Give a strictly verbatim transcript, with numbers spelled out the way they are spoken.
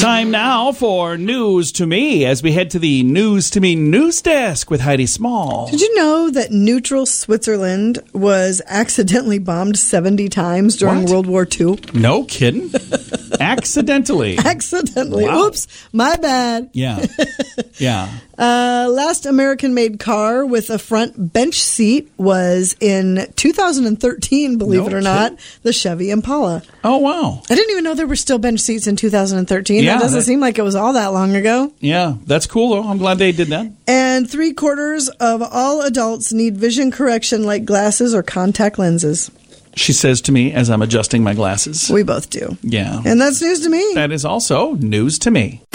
Time now for News to Me as we head to the News to Me news desk with Heidi Small. Did you know that neutral Switzerland was accidentally bombed seventy times during What? World War Two? No kidding. Accidentally. Accidentally. Wow. Oops, my bad. Yeah. Yeah. Uh, last American-made car with a front bench seat was in two thousand thirteen, believe No it or kidding. not, the Chevy Impala. Oh, wow. I didn't even know there were still bench seats in two thousand thirteen. Yeah, That doesn't that- seem like it was all that long ago. Yeah. That's cool, though. I'm glad they did that. And three quarters of all adults need vision correction like glasses or contact lenses. She says to me as I'm adjusting my glasses. We both do. Yeah. And that's news to me. That is also news to me.